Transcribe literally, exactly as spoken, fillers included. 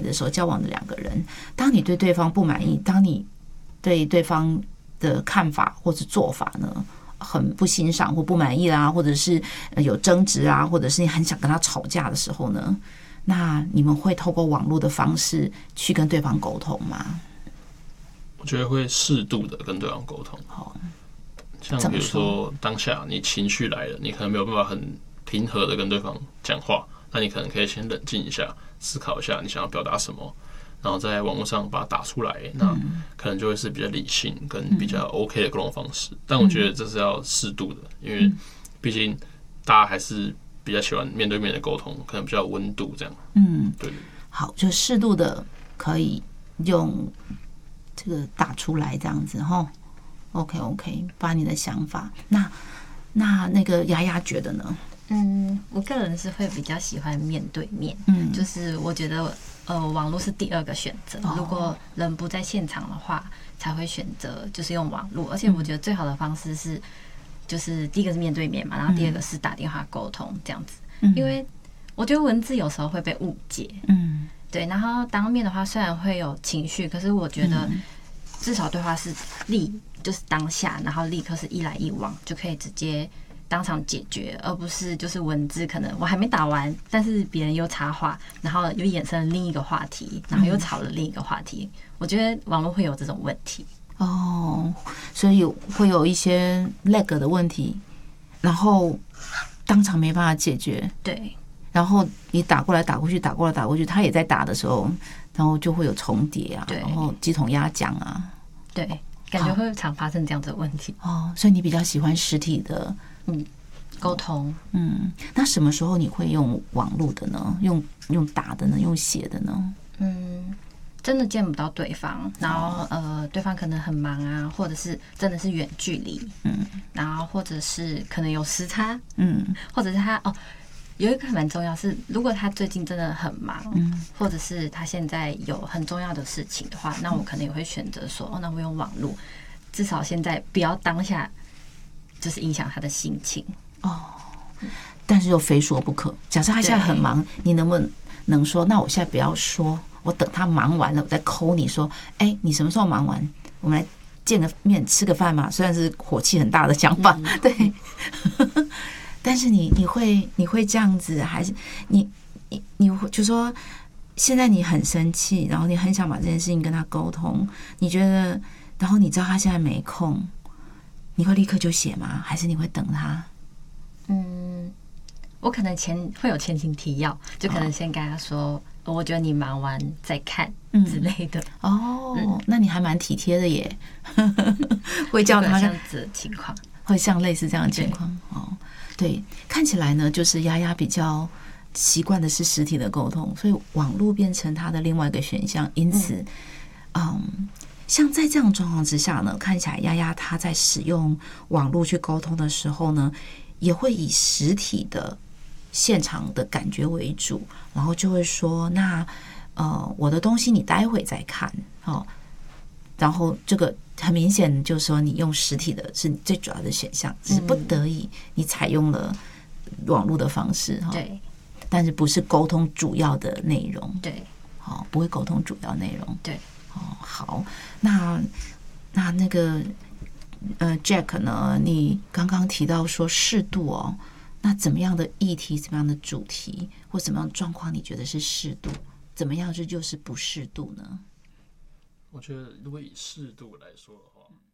的时候，交往的两个人，当你对对方不满意，当你对对方的看法或是做法呢很不欣赏或不满意啦，或者是有争执啊，或者是你很想跟他吵架的时候呢，那你们会透过网络的方式去跟对方沟通吗？ 我觉得会适度的跟对方沟通。像比如说当下你情绪来了，你可能没有办法很平和的跟对方讲话，那你可能可以先冷静一下，思考一下你想要表达什么，然后在网络上把它打出来，那可能就会是比较理性跟比较 OK 的沟通方式。但我觉得这是要适度的，因为毕竟大家还是比较喜欢面对面的沟通，可能比较有温度这样。嗯，对。 好，就适度的可以用这个打出来这样子哈。OK OK， 把你的想法。那那那个丫丫觉得呢？ 嗯，我个人是会比较喜欢面对面。嗯，就是我觉得呃，网络是第二个选择。如果人不在现场的话，才会选择就是用网络。而且我觉得最好的方式是，就是第一个是面对面嘛，然后第二个是打电话沟通这样子。因为我觉得文字有时候会被误解。嗯，对。然后当面的话，虽然会有情绪，可是我觉得至少对话是立。就是当下，然后立刻是一来一往，就可以直接当场解决，而不是就是文字，可能我还没打完，但是别人又插话，然后又衍生了另一个话题，然后又吵了另一个话题。我觉得网络会有这种问题哦，所以会有一些 lag 的问题，然后当场没办法解决。 对， 然后你打过来打过去，打过来打过去，他也在打的时候，然后就会有重叠啊，然后鸡同鸭讲啊， 对。感觉会常发生这样子的问题哦，所以你比较喜欢实体的嗯沟通。 嗯，那什么时候你会用网络的呢？用用打的呢？用写的呢？ 嗯，真的见不到对方，然后呃，对方可能很忙啊，或者是真的是远距离，嗯，然后或者是可能有时差，嗯，或者是他哦。有一个蛮重要是，如果他最近真的很忙，嗯，或者是他现在有很重要的事情的话，那我可能也会选择说，哦，那我用网络，至少现在不要当下就是影响他的心情哦。但是又非说不可，假设他现在很忙，你能不能说，那我现在不要说，我等他忙完了，我再 call 你说，哎、欸，你什么时候忙完？我们来见个面，吃个饭嘛。虽然是火气很大的想法，嗯、对。但是你你会你会这样子，还是你你你就说现在你很生气，然后你很想把这件事情跟他沟通，你觉得，然后你知道他现在没空，你会立刻就写吗？还是你会等他？ 嗯，我可能前会有前情提要，就可能先跟他说，哦、我觉得你忙完再看之类的。 嗯、哦、嗯，那你还蛮体贴的耶，会叫他这样子的情况， 会像类似这样的情况哦。对，看起来呢，就是丫丫比较习惯的是实体的沟通，所以网络变成他的另外一个选项。因此，嗯，嗯像在这样的状况之下呢，看起来丫丫她在使用网络去沟通的时候呢，也会以实体的现场的感觉为主，然后就会说，那呃，我的东西你待会再看哦。然后这个很明显就是说，你用实体的是最主要的选项，只是不得已你采用了网络的方式哈。 对， 但是不是沟通主要的内容。 对， 好，不会沟通主要内容。 对， 哦，好，那那那个呃 Jack 呢？你刚刚提到说适度哦，那怎么样的议题、怎么样的主题或怎么样的状况，你觉得是适度？怎么样这就是不适度呢？ 我觉得，如果以适度来说的话，